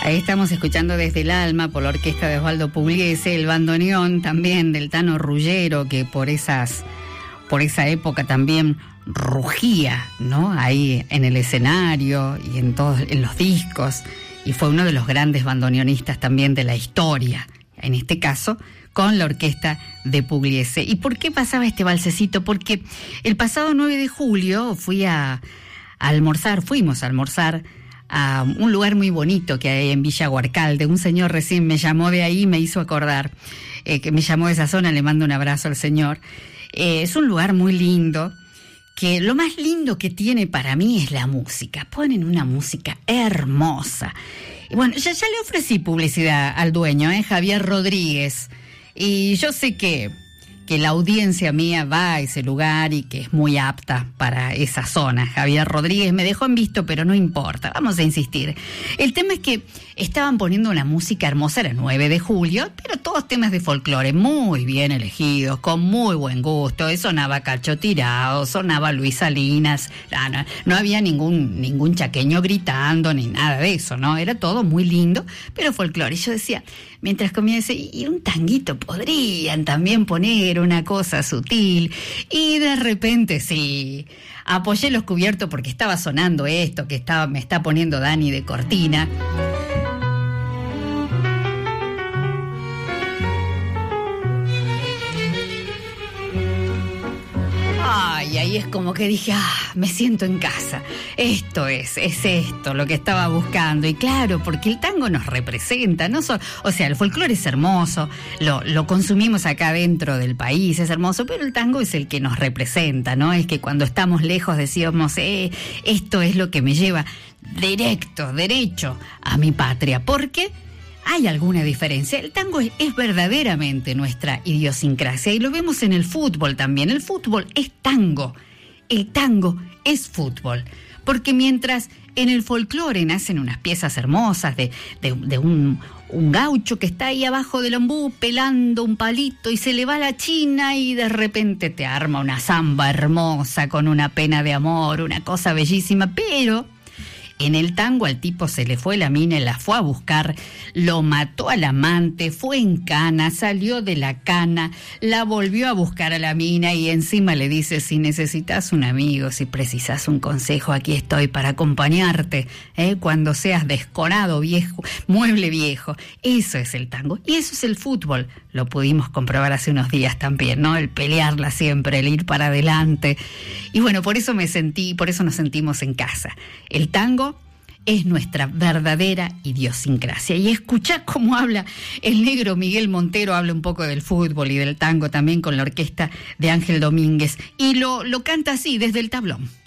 Ahí estamos escuchando Desde el Alma por la orquesta de Osvaldo Pugliese, el bandoneón también del Tano Ruggiero, que por esa época también rugía, ¿no? Ahí en el escenario y en los discos, y fue uno de los grandes bandoneonistas también de la historia, en este caso con la orquesta de Pugliese. ¿Y por qué pasaba este valsecito? Porque el pasado 9 de julio fuimos a almorzar a un lugar muy bonito que hay en Villa Huarcalde. Un señor recién me llamó de ahí, me hizo acordar, que me llamó de esa zona, le mando un abrazo al señor. Es un lugar muy lindo, que lo más lindo que tiene para mí es la música. Ponen una música hermosa. Y bueno, ya le ofrecí publicidad al dueño, Javier Rodríguez, y yo sé que la audiencia mía va a ese lugar y que es muy apta para esa zona. Javier Rodríguez me dejó en visto, pero no importa, vamos a insistir. El tema es que estaban poniendo una música hermosa, era 9 de julio, pero todos temas de folclore muy bien elegidos, con muy buen gusto. Sonaba Cacho Tirado, sonaba Luis Salinas, no había ningún chaqueño gritando ni nada de eso, ¿no? Era todo muy lindo, pero folclore. Y yo decía, mientras comía, y un tanguito podrían también poner, una cosa sutil. Y de repente sí, apoyé los cubiertos porque estaba sonando esto que me está poniendo Dani de cortina. Y ahí es como que dije, me siento en casa. Esto es esto lo que estaba buscando. Y claro, porque el tango nos representa, el folclore es hermoso, lo consumimos acá dentro del país, es hermoso, pero el tango es el que nos representa, ¿no? Es que cuando estamos lejos decíamos, esto es lo que me lleva derecho a mi patria. ¿Por qué? Hay alguna diferencia. El tango es verdaderamente nuestra idiosincrasia y lo vemos en el fútbol también. El fútbol es tango. El tango es fútbol. Porque mientras en el folclore nacen unas piezas hermosas de un gaucho que está ahí abajo del ombú pelando un palito y se le va la china y de repente te arma una samba hermosa con una pena de amor, una cosa bellísima, pero en el tango al tipo se le fue la mina y la fue a buscar, lo mató al amante, fue en cana, salió de la cana, la volvió a buscar a la mina y encima le dice, si necesitas un amigo, si precisas un consejo, aquí estoy para acompañarte, cuando seas desconado viejo, mueble viejo. Eso es el tango y eso es el fútbol. Lo pudimos comprobar hace unos días también, ¿no? El pelearla siempre, el ir para adelante. Y bueno, por eso nos sentimos en casa. El tango es nuestra verdadera idiosincrasia. Y escuchá cómo habla el negro Miguel Montero, habla un poco del fútbol y del tango también con la orquesta de Ángel Domínguez. Y lo canta así, desde el tablón.